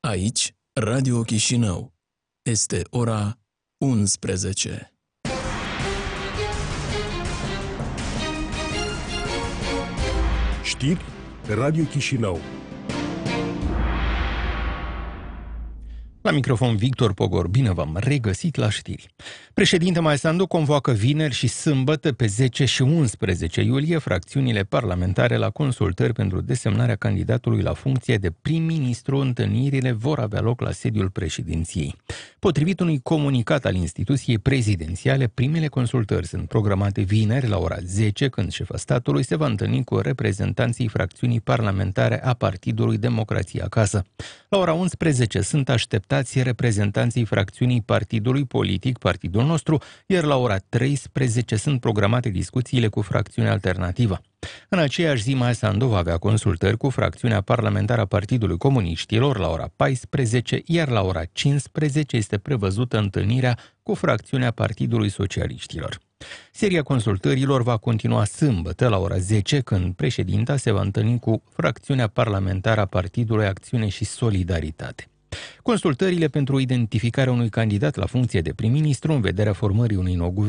Aici, Radio Chișinău. Este ora 11. Știri Radio Chișinău. La microfon Victor Pogor, bine v-am regăsit la știri. Președinte Maesandu convoacă vineri și sâmbătă pe 10 și 11 iulie fracțiunile parlamentare la consultări pentru desemnarea candidatului la funcție de prim-ministru. Întâlnirile vor avea loc la sediul președinției. Potrivit unui comunicat al instituției prezidențiale, primele consultări sunt programate vineri la ora 10, când șefa statului se va întâlni cu reprezentanții fracțiunii parlamentare a Partidului Democrația Acasă. La ora 11 sunt așteptați reprezentanții fracțiunii partidului politic Partidul Nostru, iar la ora 13 sunt programate discuțiile cu fracțiunea alternativă. În aceeași zi, Maesandu va avea consultări cu fracțiunea parlamentară a Partidului Comuniștilor la ora 14, iar la ora 15 este prevăzută întâlnirea cu fracțiunea Partidului Socialiștilor. Seria consultărilor va continua sâmbătă la ora 10, când președinta se va întâlni cu fracțiunea parlamentară a Partidului Acțiune și Solidaritate. Consultările pentru identificarea unui candidat la funcție de prim-ministru în vederea formării unui nou guvern